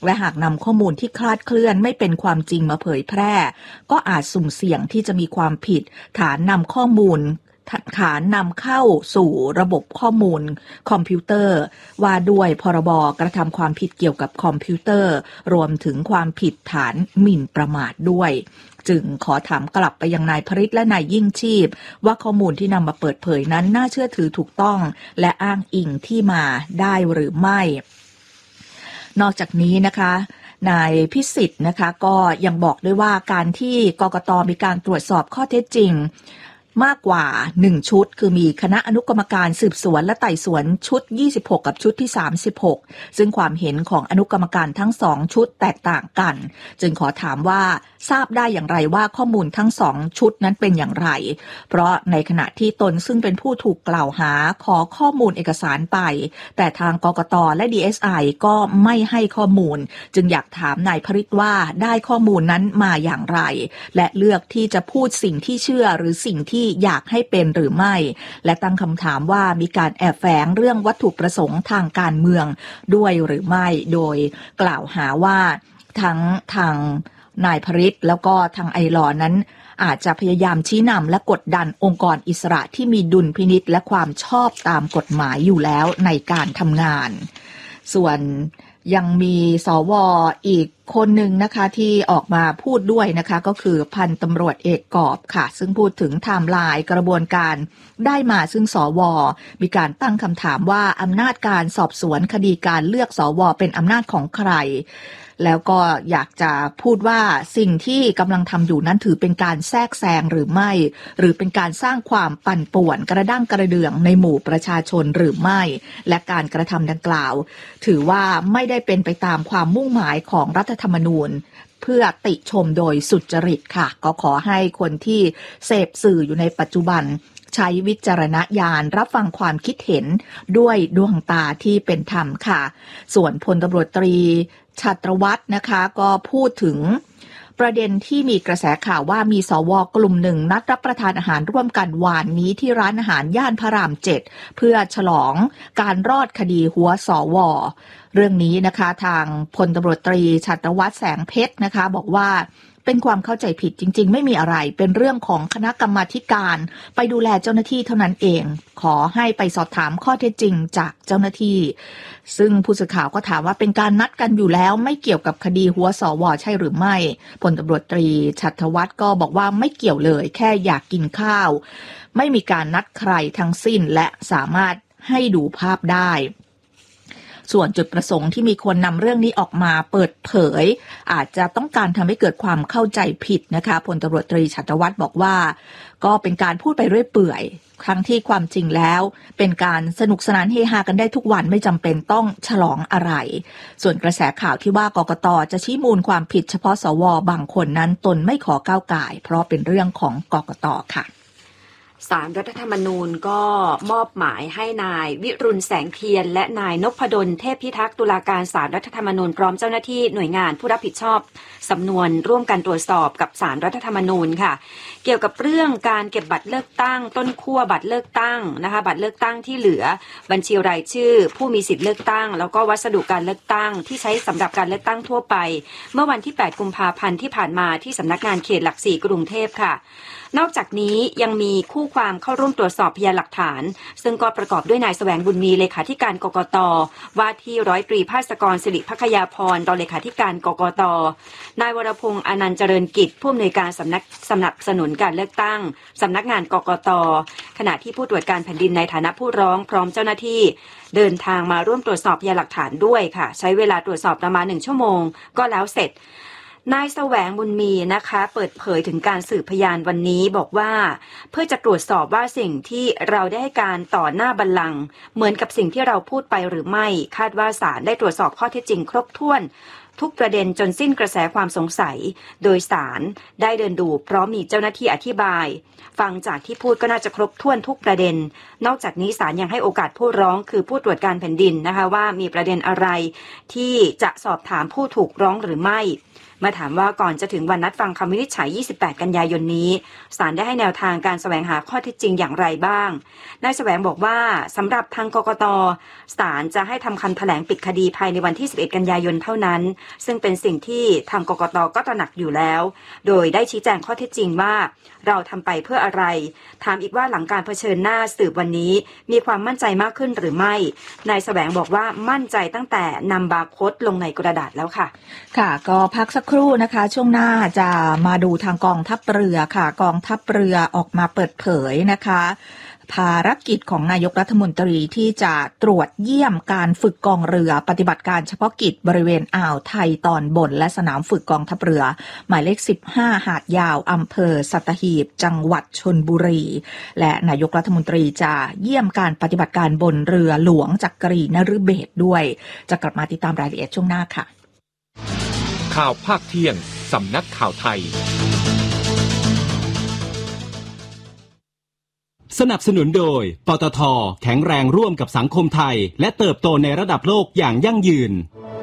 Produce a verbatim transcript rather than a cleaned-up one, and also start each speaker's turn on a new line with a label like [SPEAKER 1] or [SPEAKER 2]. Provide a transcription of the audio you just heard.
[SPEAKER 1] และหากนำข้อมูลที่คลาดเคลื่อนไม่เป็นความจริงมาเผยแพร่ก็อาจสุ่มเสี่ยงที่จะมีความผิดฐานนำข้อมูลฐานนำเข้าสู่ระบบข้อมูลคอมพิวเตอร์ว่าด้วยพรบกระทำความผิดเกี่ยวกับคอมพิวเตอร์รวมถึงความผิดฐานหมิ่นประมาทด้วยจึงขอถามกลับไปยังนายพฤทธิ์และนายยิ่งชีพว่าข้อมูลที่นำมาเปิดเผยนั้นน่าเชื่อถือถูกต้องและอ้างอิงที่มาได้หรือไม่นอกจากนี้นะคะนายพิสิทธิ์นะคะก็ยังบอกด้วยว่าการที่กกต.มีการตรวจสอบข้อเท็จจริงมากกว่าหนึ่งชุดคือมีคณะอนุกรรมการสืบสวนและไต่สวนชุดยี่สิบหกกับชุดที่สามสิบหกซึ่งความเห็นของอนุกรรมการทั้งสองชุดแตกต่างกันจึงขอถามว่าทราบได้อย่างไรว่าข้อมูลทั้งสองชุดนั้นเป็นอย่างไรเพราะในขณะที่ตนซึ่งเป็นผู้ถูกกล่าวหาขอข้อมูลเอกสารไปแต่ทางกกต.และ ดี เอส ไอ ก็ไม่ให้ข้อมูลจึงอยากถามนายพฤทธิ์ว่าได้ข้อมูลนั้นมาอย่างไรและเลือกที่จะพูดสิ่งที่เชื่อหรือสิ่งที่อยากให้เป็นหรือไม่และตั้งคำถามว่ามีการแอบแฝงเรื่องวัตถุประสงค์ทางการเมืองด้วยหรือไม่โดยกล่าวหาว่าทั้งทางนายพฤทธิ์แล้วก็ทางไอลอนั้นอาจจะพยายามชี้นำและกดดันองค์กรอิสระที่มีดุลพินิจและความชอบตามกฎหมายอยู่แล้วในการทำงานส่วนยังมีสว.อีกคนหนึ่งนะคะที่ออกมาพูดด้วยนะคะก็คือพันตำรวจเอกกอบค่ะซึ่งพูดถึงไทม์ไลน์กระบวนการได้มาซึ่งสว.มีการตั้งคำถามว่าอำนาจการสอบสวนคดีการเลือกสว.เป็นอำนาจของใครแล้วก็อยากจะพูดว่าสิ่งที่กำลังทำอยู่นั้นถือเป็นการแทรกแซงหรือไม่หรือเป็นการสร้างความปั่นป่วนกระด้างกระเดื่องในหมู่ประชาชนหรือไม่และการกระทำดังกล่าวถือว่าไม่ได้เป็นไปตามความมุ่งหมายของรัฐธรรมนูญเพื่อติชมโดยสุจริตค่ะก็ขอให้คนที่เสพสื่ออยู่ในปัจจุบันใช้วิจารณญาณรับฟังความคิดเห็นด้วยดวงตาที่เป็นธรรมค่ะส่วนพลตำรวจตรีชัตรวัฒน์นะคะก็พูดถึงประเด็นที่มีกระแสข่าวว่ามีสว.กลุ่มหนึ่งนัดรับประทานอาหารร่วมกันวานนี้ที่ร้านอาหารย่านพระรามเจ็ดเพื่อฉลองการรอดคดีหัวสว.เรื่องนี้นะคะทางพลตำรวจตรีชัตรวัฒน์แสงเพชรนะคะบอกว่าเป็นความเข้าใจผิดจริงๆไม่มีอะไรเป็นเรื่องของคณะกรรมาธิการไปดูแลเจ้าหน้าที่เท่านั้นเองขอให้ไปสอบถามข้อเท็จจริงจากเจ้าหน้าที่ซึ่งผู้สื่อข่าวก็ถามว่าเป็นการนัดกันอยู่แล้วไม่เกี่ยวกับคดีหัวสว.ใช่หรือไม่พลตำรวจตรีชัตรวัฒน์ก็บอกว่าไม่เกี่ยวเลยแค่อยากกินข้าวไม่มีการนัดใครทั้งสิ้นและสามารถให้ดูภาพได้ส่วนจุดประสงค์ที่มีคนนำเรื่องนี้ออกมาเปิดเผยอาจจะต้องการทำให้เกิดความเข้าใจผิดนะคะพลตำรวจตรีชัตรวัฒน์บอกว่าก็เป็นการพูดไปเรื่อยเปื่อยครั้งที่ความจริงแล้วเป็นการสนุกสนานเฮฮากันได้ทุกวันไม่จำเป็นต้องฉลองอะไรส่วนกระแสข่าวที่ว่ากกต.จะชี้มูลความผิดเฉพาะสว.บางคนนั้นตนไม่ขอก้าวก่ายเพราะเป็นเรื่องของกกต.ค่ะ
[SPEAKER 2] ศาลรัฐธรรมนูญก็มอบหมายให้นายวิรุณแสงเทียนและนายนพดลเทพพิทักษ์ตุลาการศาลรัฐธรรมนูญพร้อมเจ้าหน้าที่หน่วยงานผู้รับผิดชอบสำนวนร่วมกันตรวจสอบกับศาลรัฐธรรมนูญค่ะเกี่ยวกับเรื่องการเก็บบัตรเลือกตั้งต้นขั้วบัตรเลือกตั้งนะคะบัตรเลือกตั้งที่เหลือบัญชีรายชื่อผู้มีสิทธิ์เลือกตั้งแล้วก็วัสดุการเลือกตั้งที่ใช้สำหรับการเลือกตั้งทั่วไปเมื่อวันที่แปดกุมภาพันธ์ที่ผ่านมาที่สำนักงานเขตหลักสี่กรุงเทพค่ะนอกจากนี้ยังมีคู่ความเข้าร่วมตรวจสอบพยานหลักฐานซึ่งก็ประกอบด้วยนายแสวงบุญมีเลขาธิการกกต.ว่าที่ร้อยตรีภาสกรศิริภัคยาพรรองเลขาธิการกกต.นายวรพงษ์อนันต์เจริญกิจผู้อำนวยการสำนักสนับสนุนการเลือกตั้งสำนักงานกกต.ขณะที่ผู้ตรวจการแผ่นดินในฐานะผู้ร้องพร้อมเจ้าหน้าที่เดินทางมาร่วมตรวจสอบพยานหลักฐานด้วยค่ะใช้เวลาตรวจสอบประมาณหนึ่งชั่วโมงก็แล้วเสร็จนายแสวงบุญมีนะคะเปิดเผยถึงการสืบพยานวันนี้บอกว่าเพื่อจะตรวจสอบว่าสิ่งที่เราได้ให้การต่อหน้าบัลลังก์เหมือนกับสิ่งที่เราพูดไปหรือไม่คาดว่าศาลได้ตรวจสอบข้อเท็จจริงครบถ้วนทุกประเด็นจนสิ้นกระแสความสงสัยโดยศาลได้เดินดูพร้อมมีเจ้าหน้าที่อธิบายฟังจากที่พูดก็น่าจะครบถ้วนทุกประเด็นนอกจากนี้ศาลยังให้โอกาสผู้ร้องคือผู้ตรวจการแผ่นดินนะคะว่ามีประเด็นอะไรที่จะสอบถามผู้ถูกร้องหรือไม่มาถามว่าก่อนจะถึงวันนัดฟังคำวินิจฉัยยี่สิบแปดกันยายนนี้ศาลได้ให้แนวทางการแสวงหาข้อเท็จจริงอย่างไรบ้างนายแสวงบอกว่าสำหรับทางกกต.ศาลจะให้ทำคำแถลงปิดคดีภายในวันที่สิบเอ็ดกันยายนเท่านั้นซึ่งเป็นสิ่งที่ทางกกต.ก็ตระหนักอยู่แล้วโดยได้ชี้แจงข้อเท็จจริงว่าเราทำไปเพื่ออะไรถามอีกว่าหลังการเผชิญหน้าสืบวันนี้มีความมั่นใจมากขึ้นหรือไม่นายแสวงบอกว่ามั่นใจตั้งแต่นำบาร์โค้ดลงในกระดาษแล้วค่ะ
[SPEAKER 1] ค่ะก็พักสักครู่นะคะช่วงหน้าจะมาดูทางกองทัพเรือค่ะกองทัพเรือออกมาเปิดเผยนะคะภารกิจของนายกรัฐมนตรีที่จะตรวจเยี่ยมการฝึกกองเรือปฏิบัติการเฉพาะกิจบริเวณอ่าวไทยตอนบนและสนามฝึกกองทัพเรือหมายเลขสิบห้าหาดยาวอำเภอสัตหีบจังหวัดชลบุรีและนายกรัฐมนตรีจะเยี่ยมการปฏิบัติการบนเรือหลวงจักรีนฤเบศรด้วยจะกลับมาติดตามรายละเอียดช่วงหน้าค่ะ
[SPEAKER 3] ข่าวภาคเที่ยงสำนักข่าวไทย
[SPEAKER 4] สนับสนุนโดยปตท.แข็งแรงร่วมกับสังคมไทยและเติบโตในระดับโลกอย่างยั่งยืน